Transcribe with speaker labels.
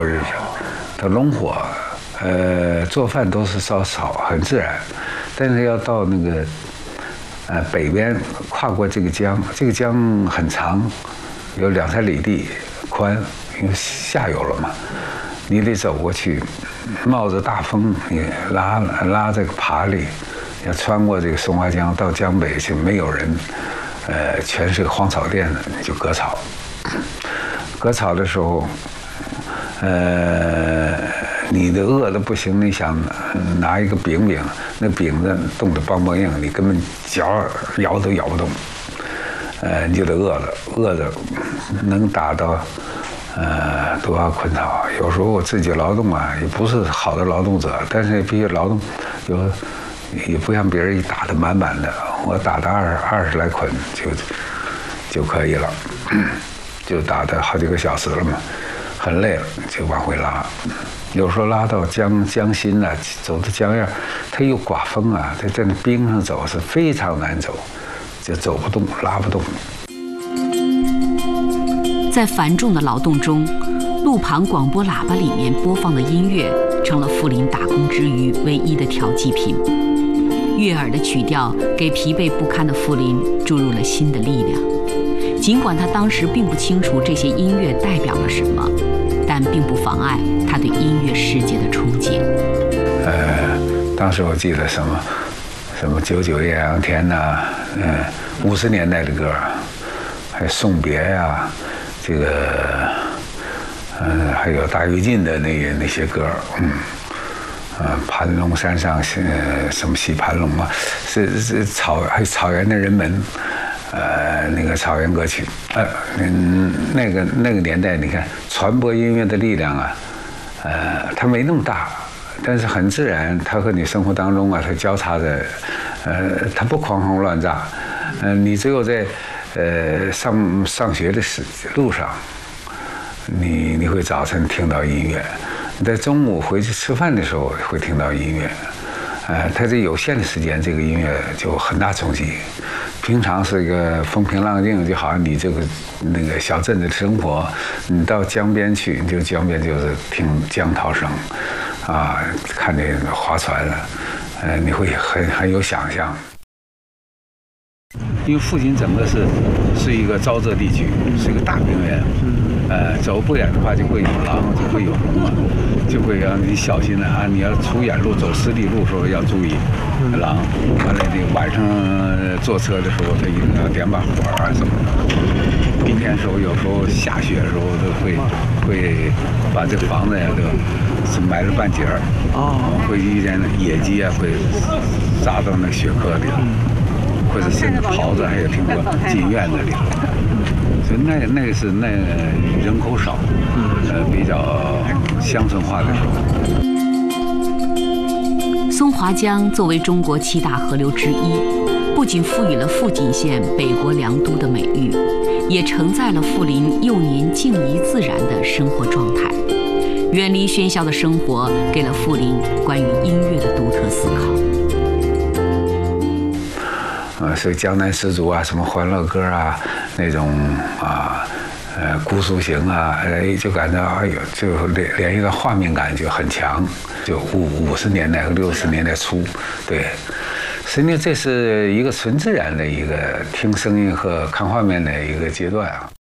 Speaker 1: 日子，它龙火，做饭都是烧草，很自然。但是要到那个北边跨过这个江，这个江很长，有2、3里地宽，因为下游了嘛，你得走过去，冒着大风，你拉这个爬犁，要穿过这个松花江到江北去，没有人，全是个荒草甸子，你就割草。割草的时候，你的饿的不行，你想拿一个饼，那饼子冻得梆梆硬，你根本摇都摇不动，你就得饿着能打到多少捆草。有时候我自己劳动啊，也不是好的劳动者，但是必须劳动，也不像别人一打得满满的，我打的20来捆就可以了，就打的好几个小时了嘛，很累了就往回拉。有时候拉到江心啊，走到江沿，它又刮风啊，它在那冰上走是非常难走，就走不动，拉不动。
Speaker 2: 在繁重的劳动中，路旁广播喇叭里面播放的音乐成了傅林打工之余唯一的调剂品。悦耳的曲调给疲惫不堪的傅林注入了新的力量。尽管他当时并不清楚这些音乐代表了什么，但并不妨碍他对音乐世界的憧憬。
Speaker 1: 当时我记得什么99艳阳天呐，50年代的歌，还有送别呀，这个还有大跃进的那些歌，盘龙山上什么戏盘龙啊，是草原的人们。那个草原歌曲，那个年代，你看传播音乐的力量啊，它没那么大，但是很自然，它和你生活当中啊，它交叉着，它不狂轰乱炸，你只有在上学的路上，你会早晨听到音乐，你在中午回去吃饭的时候会听到音乐，它这有限的时间，这个音乐就很大冲击。平常是一个风平浪静，就好像你那个小镇的生活，你到江边去，江边就是听江涛声，啊，看那个划船了，你会很有想象。因为附近整个是一个沼泽地区，是一个大平原，走不远的话就会有狼，就会有龙啊，就会让你小心了啊！你要出远路走湿地路的时候要注意狼。完了，你晚上坐车的时候，他一定要点把火啊什么的。冬天的时候，有时候下雪的时候都会把这个房子呀都埋了半截儿，会遇见野鸡啊会扎到那雪窠里。或者甚至袍子，还有听说进院子里，所以那个是人口少，比较乡村化的时候。
Speaker 2: 松花江作为中国7大河流之一，不仅赋予了富锦县北国良都的美誉，也承载了傅林幼年静怡自然的生活状态。远离喧嚣的生活，给了傅林关于音乐的独特思考。
Speaker 1: 所以江南十足啊，什么欢乐歌啊，那种姑苏行啊，就感到哎呦，就连一个画面感就很强，就50年代和60年代初，对，实际上这是一个纯自然的一个听声音和看画面的一个阶段啊。